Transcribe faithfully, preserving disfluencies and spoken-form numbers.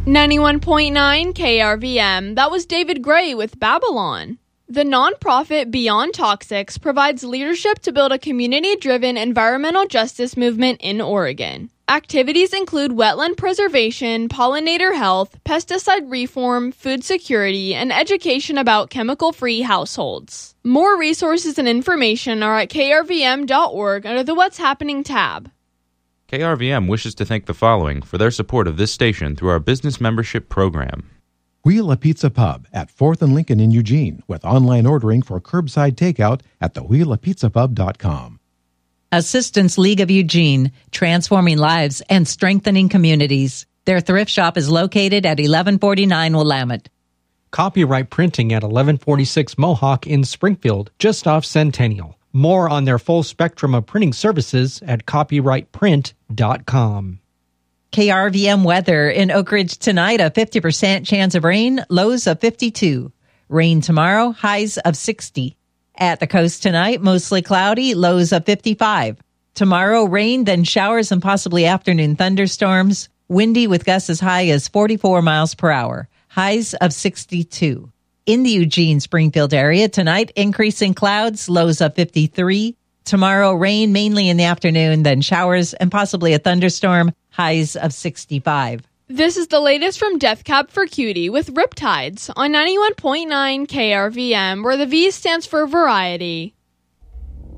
ninety-one point nine K R V M. That was David Gray with Babylon. The nonprofit Beyond Toxics provides leadership to build a community-driven environmental justice movement in Oregon. Activities include wetland preservation, pollinator health, pesticide reform, food security, and education about chemical-free households. More resources and information are at k r v m dot org under the What's Happening tab. K R V M wishes to thank the following for their support of this station through our business membership program. Wheel a Pizza Pub at fourth and Lincoln in Eugene with online ordering for curbside takeout at the wheel a pizza pub dot com. Assistance League of Eugene, transforming lives and strengthening communities. Their thrift shop is located at eleven forty-nine Willamette. Copyright Printing at eleven forty-six Mohawk in Springfield, just off Centennial. More on their full spectrum of printing services at copyright print dot com. K R V M weather in Oak Ridge tonight, a fifty percent chance of rain, lows of fifty-two. Rain tomorrow, highs of sixty. At the coast tonight, mostly cloudy, lows of fifty-five. Tomorrow, rain, then showers and possibly afternoon thunderstorms. Windy with gusts as high as forty-four miles per hour. Highs of sixty-two. In the Eugene-Springfield area, tonight, increasing clouds, lows of fifty-three. Tomorrow, rain mainly in the afternoon, then showers and possibly a thunderstorm, highs of sixty-five. This is the latest from Death Cab for Cutie with Riptides on ninety-one point nine K R V M, where the V stands for variety.